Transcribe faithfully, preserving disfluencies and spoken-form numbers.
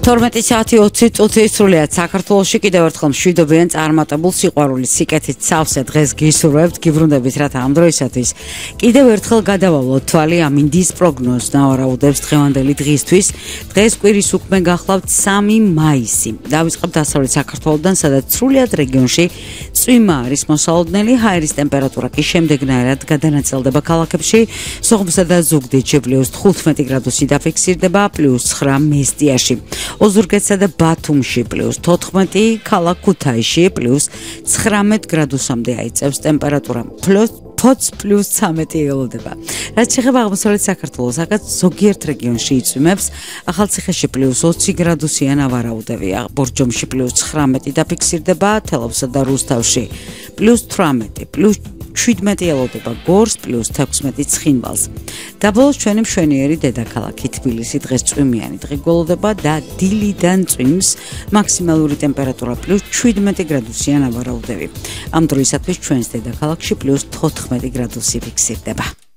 თორმეტი საათი ოცი წუთი სრულიად საქართველოში კიდევ ერთხელ მშვიდობიან წარმატებულ სიყვარულის სიკეთით სავსე დღეს გისურვებთ გიბრუნდებით რათა ამ დროისათვის კიდევ ერთხელ გადავავლოთ თვალი ამინდის პროგნოზს ნავარაუდებს დღევანდელი დღისთვის დღეს კვირის უკმე გახლავთ სამი მაისი დავიწყებთ დასავლეთ საქართველოდან სადაც სრულიად რეგიონში წვიმა არის მოსალოდნელი ჰაერის ტემპერატურა კი შემდეგნაირად გადანაწილდება ქალაქებში სოხუმსა და ზუგდიდში პლუს თხუთმეტი გრადუსი დაფიქსირდება პლუს ცხრა მესტიაში ოზურგეთსა და ბათუმში პლუს თოთხმეტი, ქალაქ ქუთაისში პლუს ცხრამეტ გრადუსამდე აიწევს ტემპერატურა. პლუს ფოც პლუს ცამეტი ელოდება. რაც შეეხება აღმოსავლეთ საქართველოს, აქაც ზოგიერთ რეგიონში იწვიმებს, ახალციხეში პლუს ოცი გრადუსიან ავარაუდებია. ბორჯომში პლუს ცხრამეტი დაფიქსირდება, თელავსა და რუსთავში პლუს თვრამეტი, პლუს შვიდმეტი ელოდება გორს პლუს თექვსმეტი ცხინვალს. დაბოლოს ჩვენი მშვენიერი დედაქალაქი თბილისი დღეს წვიმიანი დღე გველოდება და დილიდან წვიმს მაქსიმალური ტემპერატურა პლუს შვიდმეტი გრადუსიან ავარაუდები. ამ დროისათვის ჩვენს დედაქალაქში პლუს თოთხმეტი გრადუსი ფიქსირდება.